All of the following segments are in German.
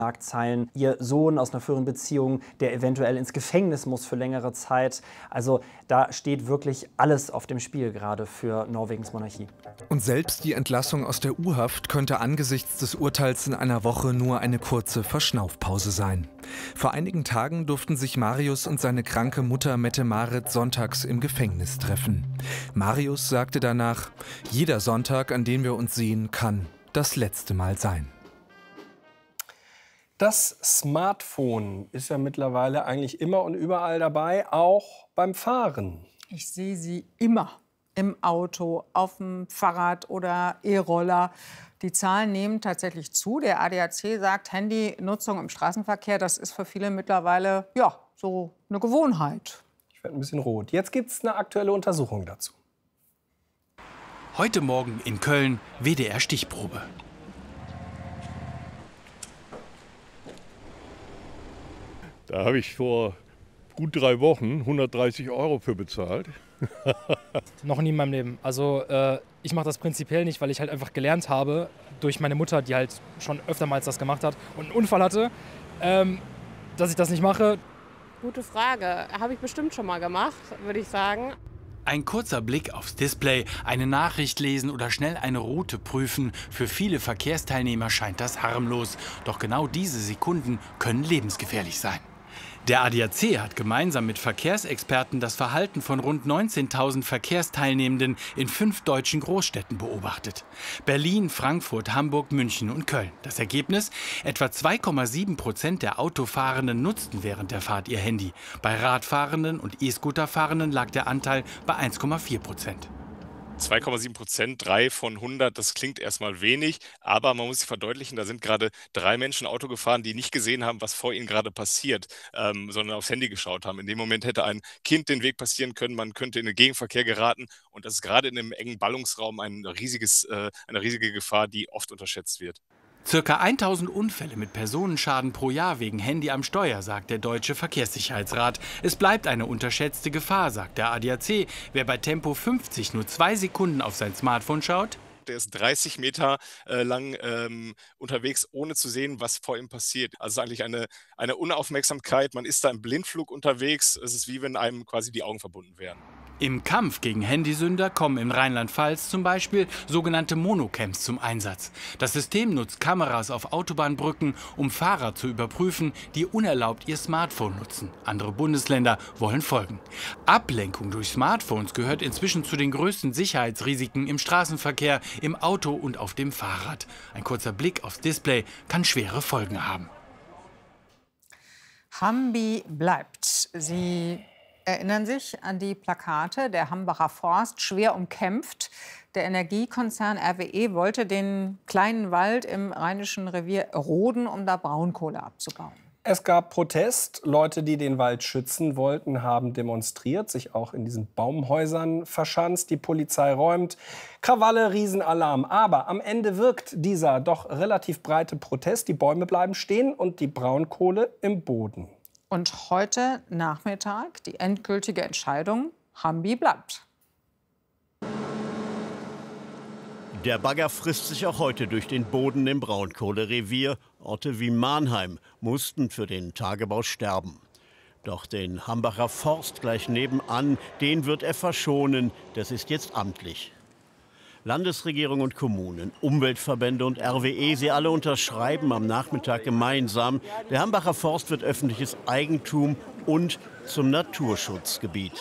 Schlagzeilen, ihr Sohn aus einer früheren Beziehung, der eventuell ins Gefängnis muss für längere Zeit. Also da steht wirklich alles auf dem Spiel gerade für Norwegens Monarchie. Und selbst die Entlassung aus der U-Haft könnte angesichts des Urteils in einer Woche nur eine kurze Verschnaufpause sein. Vor einigen Tagen durften sich Marius und seine kranke Mutter Mette-Marit sonntags im Gefängnis treffen. Marius sagte danach: Jeder Sonntag, an dem wir uns sehen, kann das letzte Mal sein. Das Smartphone ist ja mittlerweile eigentlich immer und überall dabei, auch beim Fahren. Ich sehe sie immer im Auto, auf dem Fahrrad oder E-Roller. Die Zahlen nehmen tatsächlich zu. Der ADAC sagt, Handynutzung im Straßenverkehr, das ist für viele mittlerweile ja, so eine Gewohnheit. Ich werde ein bisschen rot. Jetzt gibt es eine aktuelle Untersuchung dazu. Heute Morgen in Köln WDR-Stichprobe. Da habe ich vor gut 3 Wochen 130 € für bezahlt. Noch nie in meinem Leben. Also ich mache das prinzipiell nicht, weil ich halt einfach gelernt habe durch meine Mutter, die halt schon öftermals das gemacht hat und einen Unfall hatte, dass ich das nicht mache. Gute Frage. Habe ich bestimmt schon mal gemacht, würde ich sagen. Ein kurzer Blick aufs Display, eine Nachricht lesen oder schnell eine Route prüfen. Für viele Verkehrsteilnehmer scheint das harmlos. Doch genau diese Sekunden können lebensgefährlich sein. Der ADAC hat gemeinsam mit Verkehrsexperten das Verhalten von rund 19.000 Verkehrsteilnehmenden in 5 deutschen Großstädten beobachtet. Berlin, Frankfurt, Hamburg, München und Köln. Das Ergebnis? Etwa 2,7% der Autofahrenden nutzten während der Fahrt ihr Handy. Bei Radfahrenden und E-Scooterfahrenden lag der Anteil bei 1,4%. 2,7%, 3 von 100, das klingt erstmal wenig, aber man muss sich verdeutlichen, da sind gerade 3 Menschen Auto gefahren, die nicht gesehen haben, was vor ihnen gerade passiert, sondern aufs Handy geschaut haben. In dem Moment hätte ein Kind den Weg passieren können, man könnte in den Gegenverkehr geraten und das ist gerade in einem engen Ballungsraum eine riesige Gefahr, die oft unterschätzt wird. Circa 1000 Unfälle mit Personenschaden pro Jahr wegen Handy am Steuer, sagt der Deutsche Verkehrssicherheitsrat. Es bleibt eine unterschätzte Gefahr, sagt der ADAC. Wer bei Tempo 50 nur 2 Sekunden auf sein Smartphone schaut, der ist 30 Meter lang unterwegs, ohne zu sehen, was vor ihm passiert. Also es ist eigentlich eine Unaufmerksamkeit, man ist da im Blindflug unterwegs. Es ist wie wenn einem quasi die Augen verbunden wären. Im Kampf gegen Handysünder kommen in Rheinland-Pfalz zum Beispiel sogenannte Monocams zum Einsatz. Das System nutzt Kameras auf Autobahnbrücken, um Fahrer zu überprüfen, die unerlaubt ihr Smartphone nutzen. Andere Bundesländer wollen folgen. Ablenkung durch Smartphones gehört inzwischen zu den größten Sicherheitsrisiken im Straßenverkehr, im Auto und auf dem Fahrrad. Ein kurzer Blick aufs Display kann schwere Folgen haben. Hambi bleibt. Sie erinnern sich an die Plakate, der Hambacher Forst, schwer umkämpft. Der Energiekonzern RWE wollte den kleinen Wald im Rheinischen Revier roden, um da Braunkohle abzubauen. Es gab Protest. Leute, die den Wald schützen wollten, haben demonstriert, sich auch in diesen Baumhäusern verschanzt. Die Polizei räumt. Krawalle, Riesenalarm. Aber am Ende wirkt dieser doch relativ breite Protest. Die Bäume bleiben stehen und die Braunkohle im Boden. Und heute Nachmittag die endgültige Entscheidung: Hambi bleibt. Der Bagger frisst sich auch heute durch den Boden im Braunkohlerevier. Orte wie Mannheim mussten für den Tagebau sterben. Doch den Hambacher Forst gleich nebenan, den wird er verschonen. Das ist jetzt amtlich. Landesregierung und Kommunen, Umweltverbände und RWE, sie alle unterschreiben am Nachmittag gemeinsam. Der Hambacher Forst wird öffentliches Eigentum und zum Naturschutzgebiet.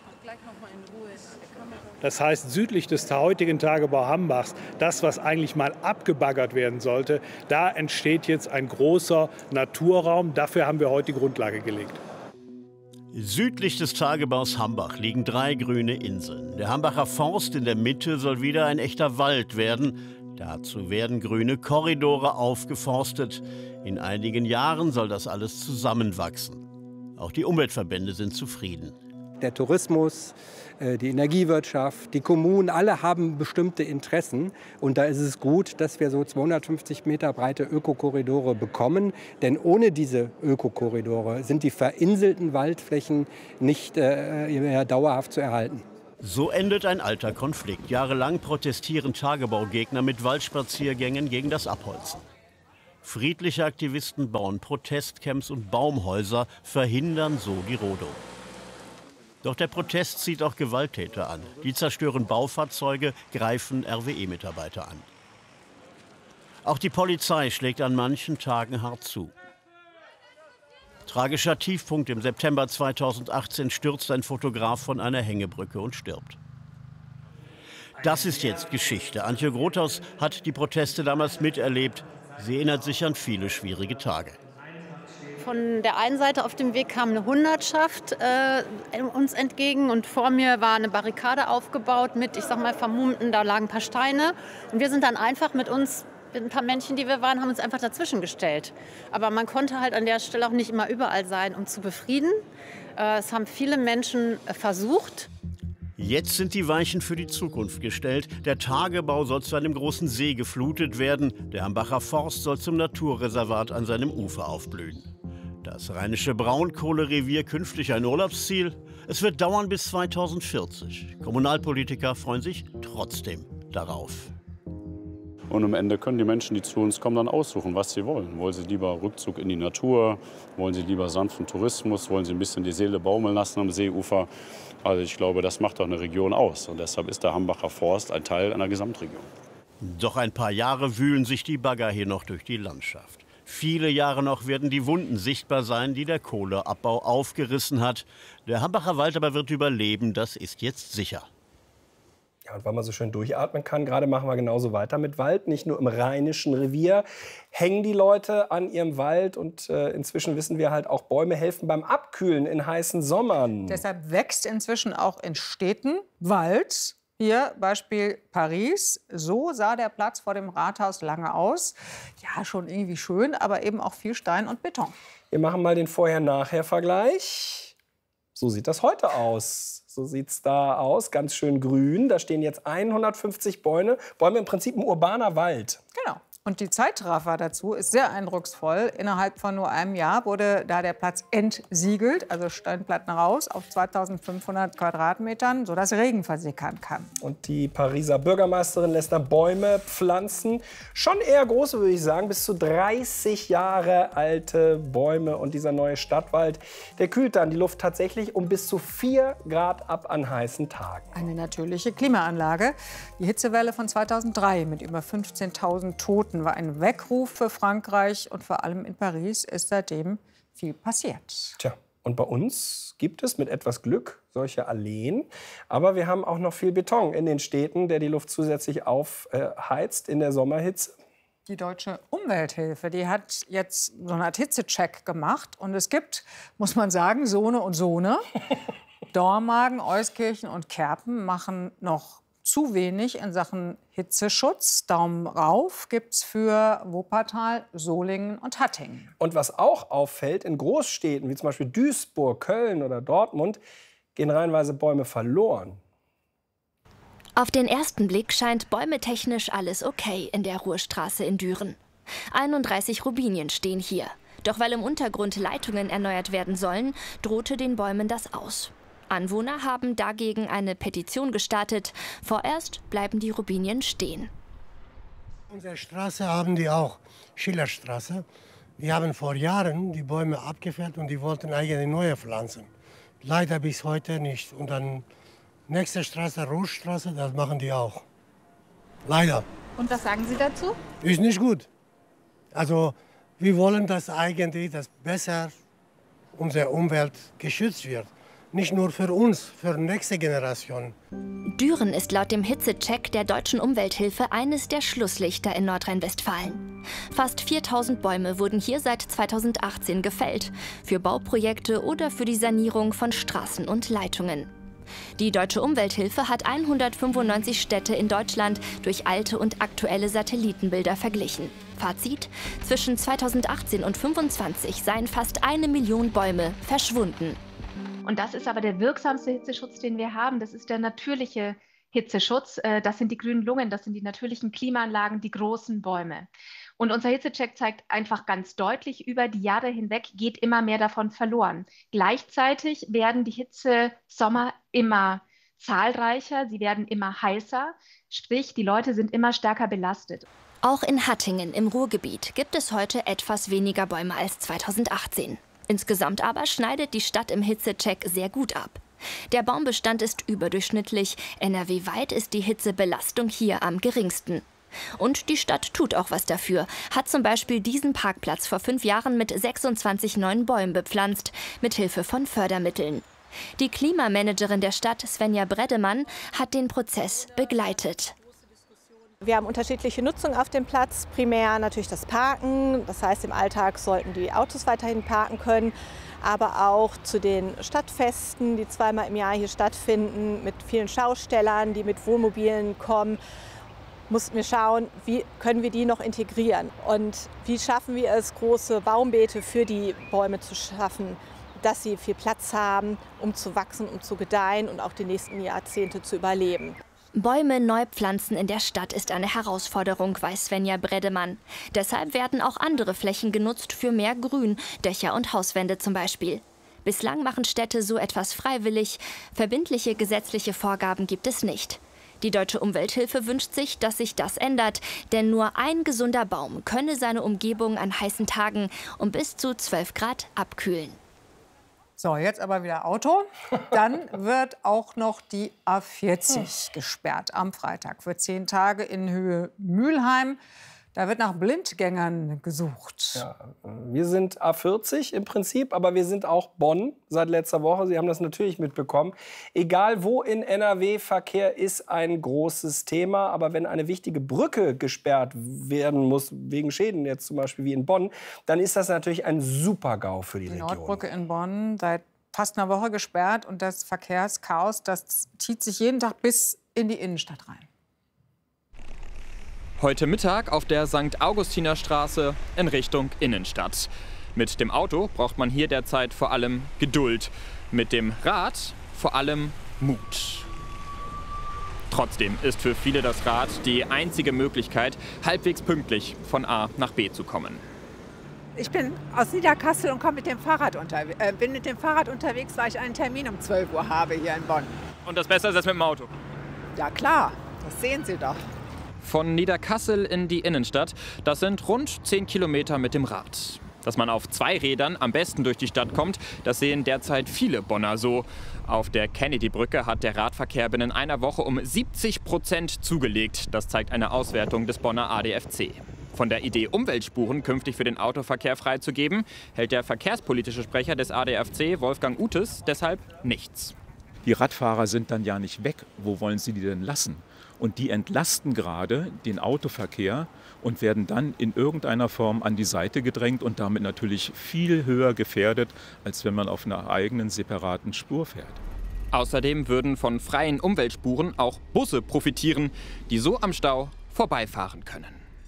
Das heißt, südlich des heutigen Tagebau Hambachs, das, was eigentlich mal abgebaggert werden sollte, da entsteht jetzt ein großer Naturraum. Dafür haben wir heute die Grundlage gelegt. Südlich des Tagebaus Hambach liegen 3 grüne Inseln. Der Hambacher Forst in der Mitte soll wieder ein echter Wald werden. Dazu werden grüne Korridore aufgeforstet. In einigen Jahren soll das alles zusammenwachsen. Auch die Umweltverbände sind zufrieden. Der Tourismus, die Energiewirtschaft, die Kommunen, alle haben bestimmte Interessen. Und da ist es gut, dass wir so 250 Meter breite Ökokorridore bekommen. Denn ohne diese Ökokorridore sind die verinselten Waldflächen nicht mehr dauerhaft zu erhalten. So endet ein alter Konflikt. Jahrelang protestieren Tagebaugegner mit Waldspaziergängen gegen das Abholzen. Friedliche Aktivisten bauen Protestcamps und Baumhäuser, verhindern so die Rodung. Doch der Protest zieht auch Gewalttäter an. Die zerstören Baufahrzeuge, greifen RWE-Mitarbeiter an. Auch die Polizei schlägt an manchen Tagen hart zu. Tragischer Tiefpunkt: im September 2018 stürzt ein Fotograf von einer Hängebrücke und stirbt. Das ist jetzt Geschichte. Antje Grothaus hat die Proteste damals miterlebt. Sie erinnert sich an viele schwierige Tage. Von der einen Seite auf dem Weg kam eine Hundertschaft uns entgegen und vor mir war eine Barrikade aufgebaut mit, ich sag mal, Vermummten, da lagen ein paar Steine. Und wir sind dann einfach mit uns, ein paar Männchen, die wir waren, haben uns einfach dazwischen gestellt. Aber man konnte halt an der Stelle auch nicht immer überall sein, um zu befrieden. Es haben viele Menschen versucht. Jetzt sind die Weichen für die Zukunft gestellt. Der Tagebau soll zu einem großen See geflutet werden. Der Hambacher Forst soll zum Naturreservat an seinem Ufer aufblühen. Das rheinische Braunkohlerevier künftig ein Urlaubsziel? Es wird dauern bis 2040. Kommunalpolitiker freuen sich trotzdem darauf. Und am Ende können die Menschen, die zu uns kommen, dann aussuchen, was sie wollen. Wollen sie lieber Rückzug in die Natur? Wollen sie lieber sanften Tourismus? Wollen sie ein bisschen die Seele baumeln lassen am Seeufer? Also ich glaube, das macht doch eine Region aus. Und deshalb ist der Hambacher Forst ein Teil einer Gesamtregion. Doch ein paar Jahre wühlen sich die Bagger hier noch durch die Landschaft. Viele Jahre noch werden die Wunden sichtbar sein, die der Kohleabbau aufgerissen hat. Der Hambacher Wald aber wird überleben, das ist jetzt sicher. Ja, und weil man so schön durchatmen kann, gerade machen wir genauso weiter mit Wald. Nicht nur im Rheinischen Revier hängen die Leute an ihrem Wald. Und inzwischen wissen wir halt auch, Bäume helfen beim Abkühlen in heißen Sommern. Deshalb wächst inzwischen auch in Städten Wald. Hier Beispiel Paris. So sah der Platz vor dem Rathaus lange aus. Ja, schon irgendwie schön, aber eben auch viel Stein und Beton. Wir machen mal den Vorher-Nachher-Vergleich. So sieht das heute aus. So sieht es da aus, ganz schön grün. Da stehen jetzt 150 Bäume im Prinzip ein urbaner Wald. Genau. Und die Zeitraffer dazu ist sehr eindrucksvoll. Innerhalb von nur einem Jahr wurde da der Platz entsiegelt, also Steinplatten raus, auf 2500 Quadratmetern, sodass Regen versickern kann. Und die Pariser Bürgermeisterin lässt da Bäume pflanzen. Schon eher große, würde ich sagen, bis zu 30 Jahre alte Bäume. Und dieser neue Stadtwald, der kühlt dann die Luft tatsächlich um bis zu 4 Grad ab an heißen Tagen. Eine natürliche Klimaanlage. Die Hitzewelle von 2003 mit über 15.000 Toten war ein Weckruf für Frankreich, und vor allem in Paris ist seitdem viel passiert. Tja, und bei uns gibt es mit etwas Glück solche Alleen. Aber wir haben auch noch viel Beton in den Städten, der die Luft zusätzlich aufheizt in der Sommerhitze. Die Deutsche Umwelthilfe, die hat jetzt so eine Art Hitzecheck gemacht. Und es gibt, muss man sagen, Sohne und Sohne. Dormagen, Euskirchen und Kerpen machen noch zu wenig in Sachen Hitzeschutz. Daumen rauf gibt's für Wuppertal, Solingen und Hattingen. Und was auch auffällt, in Großstädten wie zum Beispiel Duisburg, Köln oder Dortmund gehen reihenweise Bäume verloren. Auf den ersten Blick scheint bäumetechnisch alles okay in der Ruhrstraße in Düren. 31 Robinien stehen hier. Doch weil im Untergrund Leitungen erneuert werden sollen, drohte den Bäumen das aus. Anwohner haben dagegen eine Petition gestartet. Vorerst bleiben die Robinien stehen. Unsere Straße haben die auch, Schillerstraße. Die haben vor Jahren die Bäume abgefällt und die wollten eigentlich neue pflanzen. Leider bis heute nicht. Und dann nächste Straße, Rotstraße, das machen die auch. Leider. Und was sagen Sie dazu? Ist nicht gut. Also wir wollen, dass eigentlich dass besser unsere Umwelt geschützt wird. Nicht nur für uns, für die nächste Generation. Düren ist laut dem Hitzecheck der Deutschen Umwelthilfe eines der Schlusslichter in Nordrhein-Westfalen. Fast 4000 Bäume wurden hier seit 2018 gefällt, für Bauprojekte oder für die Sanierung von Straßen und Leitungen. Die Deutsche Umwelthilfe hat 195 Städte in Deutschland durch alte und aktuelle Satellitenbilder verglichen. Fazit: Zwischen 2018 und 2025 seien fast 1 Million Bäume verschwunden. Und das ist aber der wirksamste Hitzeschutz, den wir haben. Das ist der natürliche Hitzeschutz. Das sind die grünen Lungen, das sind die natürlichen Klimaanlagen, die großen Bäume. Und unser Hitzecheck zeigt einfach ganz deutlich, über die Jahre hinweg geht immer mehr davon verloren. Gleichzeitig werden die Hitzesommer immer zahlreicher, sie werden immer heißer, sprich die Leute sind immer stärker belastet. Auch in Hattingen im Ruhrgebiet gibt es heute etwas weniger Bäume als 2018. Insgesamt aber schneidet die Stadt im Hitzecheck sehr gut ab. Der Baumbestand ist überdurchschnittlich. NRW-weit ist die Hitzebelastung hier am geringsten. Und die Stadt tut auch was dafür, hat zum Beispiel diesen Parkplatz vor 5 Jahren mit 26 neuen Bäumen bepflanzt, mit Hilfe von Fördermitteln. Die Klimamanagerin der Stadt, Svenja Bredemann, hat den Prozess begleitet. Wir haben unterschiedliche Nutzung auf dem Platz. Primär natürlich das Parken. Das heißt, im Alltag sollten die Autos weiterhin parken können. Aber auch zu den Stadtfesten, die zweimal im Jahr hier stattfinden, mit vielen Schaustellern, die mit Wohnmobilen kommen, mussten wir schauen, wie können wir die noch integrieren und wie schaffen wir es, große Baumbeete für die Bäume zu schaffen, dass sie viel Platz haben, um zu wachsen, um zu gedeihen und auch die nächsten Jahrzehnte zu überleben. Bäume neu pflanzen in der Stadt ist eine Herausforderung, weiß Svenja Bredemann. Deshalb werden auch andere Flächen genutzt für mehr Grün, Dächer und Hauswände zum Beispiel. Bislang machen Städte so etwas freiwillig. Verbindliche gesetzliche Vorgaben gibt es nicht. Die Deutsche Umwelthilfe wünscht sich, dass sich das ändert, denn nur ein gesunder Baum könne seine Umgebung an heißen Tagen um bis zu 12 Grad abkühlen. So, jetzt aber wieder Auto. Dann wird auch noch die A40 gesperrt am Freitag für 10 Tage in Höhe Mülheim. Da wird nach Blindgängern gesucht. Ja, wir sind A40 im Prinzip, aber wir sind auch Bonn seit letzter Woche. Sie haben das natürlich mitbekommen. Egal wo in NRW, Verkehr ist ein großes Thema. Aber wenn eine wichtige Brücke gesperrt werden muss, wegen Schäden jetzt zum Beispiel wie in Bonn, dann ist das natürlich ein Super-GAU für die Region. Die Nordbrücke in Bonn seit fast einer Woche gesperrt. Und das Verkehrschaos, das zieht sich jeden Tag bis in die Innenstadt rein. Heute Mittag auf der St. Augustinerstraße in Richtung Innenstadt. Mit dem Auto braucht man hier derzeit vor allem Geduld. Mit dem Rad vor allem Mut. Trotzdem ist für viele das Rad die einzige Möglichkeit, halbwegs pünktlich von A nach B zu kommen. Ich bin aus Niederkassel und bin mit dem Fahrrad unterwegs, weil ich einen Termin um 12 Uhr habe hier in Bonn. Und das Beste ist das mit dem Auto? Ja klar, das sehen Sie doch. Von Niederkassel in die Innenstadt, das sind rund 10 Kilometer mit dem Rad. Dass man auf 2 Rädern am besten durch die Stadt kommt, das sehen derzeit viele Bonner so. Auf der Kennedy-Brücke hat der Radverkehr binnen einer Woche um 70% zugelegt. Das zeigt eine Auswertung des Bonner ADFC. Von der Idee, Umweltspuren künftig für den Autoverkehr freizugeben, hält der verkehrspolitische Sprecher des ADFC, Wolfgang Utes, deshalb nichts. Die Radfahrer sind dann ja nicht weg. Wo wollen Sie die denn lassen? Und die entlasten gerade den Autoverkehr und werden dann in irgendeiner Form an die Seite gedrängt und damit natürlich viel höher gefährdet, als wenn man auf einer eigenen separaten Spur fährt. Außerdem würden von freien Umweltspuren auch Busse profitieren, die so am Stau vorbeifahren können.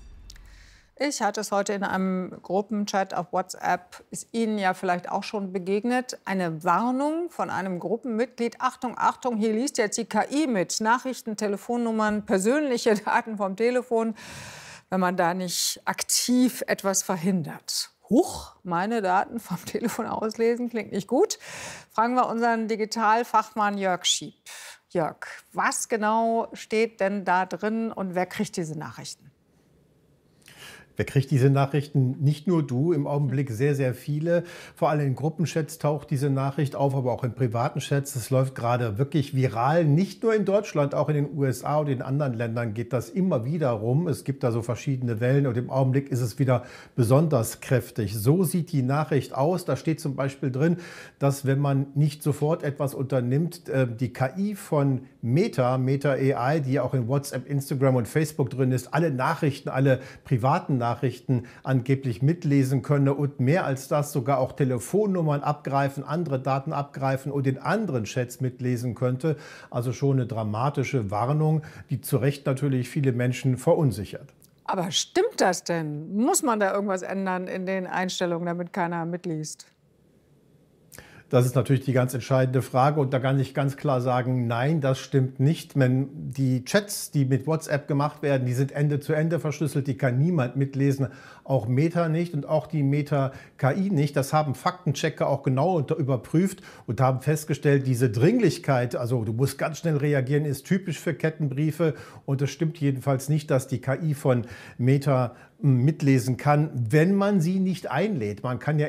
Ich hatte es heute in einem Gruppenchat auf WhatsApp, ist Ihnen ja vielleicht auch schon begegnet, eine Warnung von einem Gruppenmitglied. Achtung, Achtung, hier liest jetzt die KI mit. Nachrichten, Telefonnummern, persönliche Daten vom Telefon, wenn man da nicht aktiv etwas verhindert. Huch, meine Daten vom Telefon auslesen, klingt nicht gut. Fragen wir unseren Digitalfachmann Jörg Schieb. Jörg, was genau steht denn da drin und wer kriegt diese Nachrichten? Wer kriegt diese Nachrichten? Nicht nur du, im Augenblick sehr, sehr viele. Vor allem in Gruppenchats taucht diese Nachricht auf, aber auch in privaten Chats. Es läuft gerade wirklich viral. Nicht nur in Deutschland, auch in den USA und in anderen Ländern geht das immer wieder rum. Es gibt da so verschiedene Wellen und im Augenblick ist es wieder besonders kräftig. So sieht die Nachricht aus. Da steht zum Beispiel drin, dass wenn man nicht sofort etwas unternimmt, die KI von Meta AI, die auch in WhatsApp, Instagram und Facebook drin ist, alle Nachrichten, alle privaten Nachrichten angeblich mitlesen könne und mehr als das sogar auch Telefonnummern abgreifen, andere Daten abgreifen und in anderen Chats mitlesen könnte. Also schon eine dramatische Warnung, die zu Recht natürlich viele Menschen verunsichert. Aber stimmt das denn? Muss man da irgendwas ändern in den Einstellungen, damit keiner mitliest? Das ist natürlich die ganz entscheidende Frage. Und da kann ich ganz klar sagen, nein, das stimmt nicht. Wenn die Chats, die mit WhatsApp gemacht werden, die sind Ende zu Ende verschlüsselt, die kann niemand mitlesen, auch Meta nicht und auch die Meta-KI nicht. Das haben Faktenchecker auch genau überprüft und haben festgestellt, diese Dringlichkeit, also du musst ganz schnell reagieren, ist typisch für Kettenbriefe. Und es stimmt jedenfalls nicht, dass die KI von Meta mitlesen kann, wenn man sie nicht einlädt. Man kann ja